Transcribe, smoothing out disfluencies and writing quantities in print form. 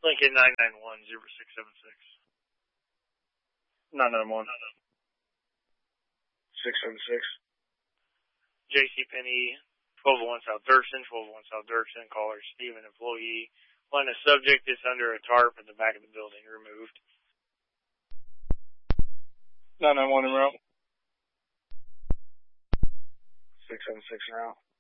Lincoln 991-0676. 991. 676. J.C. Penney, 1201 South Dirksen, 1201 South Dirksen. Caller Stephen, employee. When a subject is under a tarp at the back of the building, removed. 991 en route. 676 en route.